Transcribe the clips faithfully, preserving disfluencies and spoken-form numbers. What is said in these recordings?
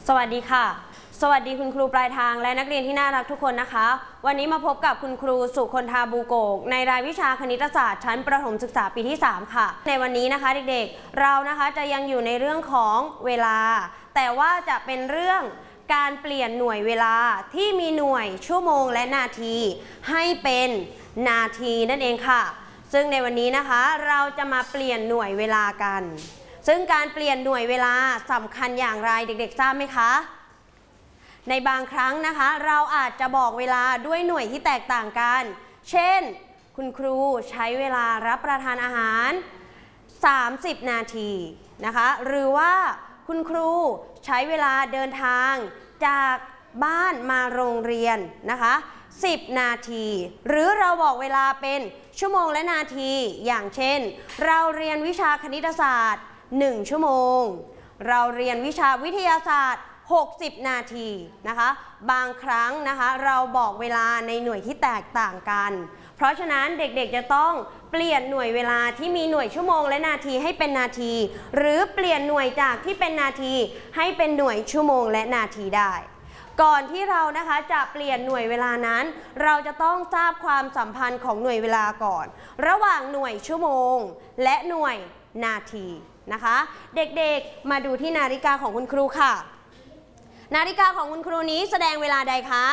สวัสดีค่ะสวัสดีคุณครูปลายทางและนักเรียนที่น่ารักทุกคนนะคะวันนี้มาพบกับคุณครูสุคนธาบูโกกในรายวิชาคณิตศาสตร์ชั้นประถมศึกษาปีที่สามค่ะในวันนี้นะคะเด็กๆเรานะคะจะยังอยู่ในเรื่องของเวลาแต่ว่าจะเป็นเรื่องการเปลี่ยนหน่วยเวลาที่มีหน่วยชั่วโมงและนาทีให้เป็นนาทีนั่นเองค่ะซึ่งในวันนี้นะคะเราจะมาเปลี่ยนหน่วยเวลากันซึ่งการเปลี่ยนหน่วยเวลาสำคัญอย่างไรเด็กๆทราบไหมคะในบางครั้งนะคะเราอาจจะบอกเวลาด้วยหน่วยที่แตกต่างกันเช่นคุณครูใช้เวลารับประทานอาหารสามสิบนาทีนะคะหรือว่าคุณครูใช้เวลาเดินทางจากบ้านมาโรงเรียนนะคะสิบนาทีหรือเราบอกเวลาเป็นชั่วโมงและนาทีอย่างเช่นเราเรียนวิชาคณิตศาสตร์หนึ่งชั่วโมงเราเรียนวิชาวิทยาศาสตร์หกสิบนาทีนะคะบางครั้งนะคะเราบอกเวลาในหน่วยที่แตกต่างกันเพราะฉะนั้นเด็กๆจะต้องเปลี่ยนหน่วยเวลาที่มีหน่วยชั่วโมงและนาทีให้เป็นนาทีหรือเปลี่ยนหน่วยจากที่เป็นนาทีให้เป็นหน่วยชั่วโมงและนาทีได้ก่อนที่เรานะคะจะเปลี่ยนหน่วยเวลานั้นเราจะต้องทราบความสัมพันธ์ของหน่วยเวลาก่อนระหว่างหน่วยชั่วโมงและหน่วยนาทีนะคะเด็กๆมาดูที่นาฬิกาของคุณครูค่ะนาฬิกาของคุณครูนี้แสดงเวลาใดคะ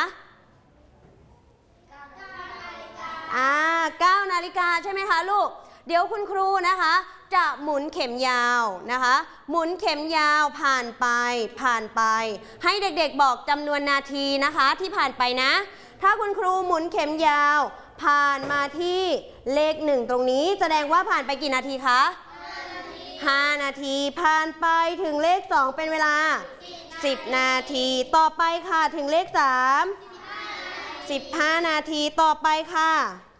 อ่าเก้านาฬิกาใช่ไหมคะลูกเดี๋ยวคุณครูนะคะจะหมุนเข็มยาวนะคะหมุนเข็มยาวผ่านไปผ่านไปให้เด็กๆบอกจำนวนนาทีนะคะที่ผ่านไปนะถ้าคุณครูหมุนเข็มยาวผ่านมาที่เลขหนึ่งตรงนี้แสดงว่าผ่านไปกี่นาทีคะห้านาทีผ่านไปถึงเลขสองเป็นเวลาสิบนาทีต่อไปค่ะถึงเลขสามสิบห้านาทีต่อไปค่ะ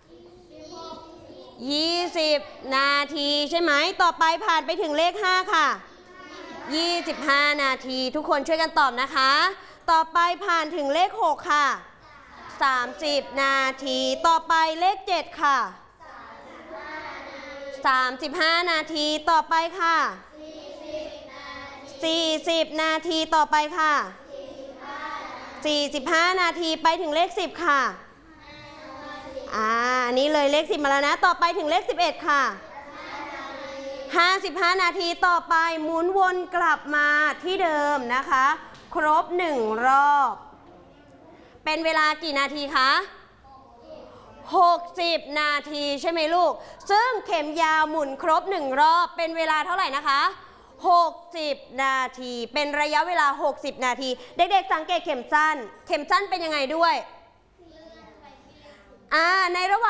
ยี่สิบนาทีใช่ไหมต่อไปผ่านไปถึงเลขห้าค่ะยี่สิบห้านาทีทุกคนช่วยกันตอบนะคะต่อไปผ่านถึงเลขหกค่ะสามสิบนาทีต่อไปเลขเจ็ดค่ะสามสิบห้านาทีต่อไปค่ะสี่สิบนาทีต่อไปค่ะสี่สิบห้านาทีไปถึงเลขสิบค่ะอ่าอันนี้เลยเลขสิบมาแล้วนะต่อไปถึงเลขสิบเอ็ดค่ะห้าสิบห้านาทีต่อไปหมุนวนกลับมาที่เดิมนะคะครบหนึ่งรอบเป็นเวลากี่นาทีคะหกสิบนาทีใช่ไหมลูกซึ่งเข็มยาวหมุนครบหนึ่งรอบเป็นเวลาเท่าไหร่นะคะหกสิบนาทีเป็นระยะเวลาหกสิบนาทีเด็กๆสังเกตเข็มสั้นเข็มสั้นเป็นยังไงด้วยอ่าในระหว่าง